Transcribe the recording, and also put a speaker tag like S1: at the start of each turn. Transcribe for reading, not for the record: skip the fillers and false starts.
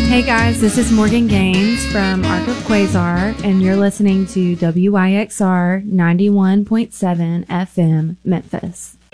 S1: Hey guys, this is Morgan Gaines from Arc of Quasar, and you're listening to WYXR 91.7 FM Memphis.